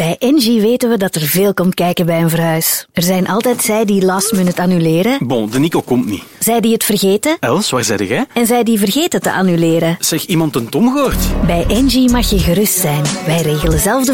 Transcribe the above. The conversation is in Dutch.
Bij Engie weten we dat er veel komt kijken bij een verhuis. Er zijn altijd zij die last minute annuleren. Bon, de Nico komt niet. Zij die het vergeten. Els, waar zei jij? En zij die vergeten te annuleren. Zeg, iemand een Tom gehoord? Bij Engie mag je gerust zijn. Wij regelen zelf de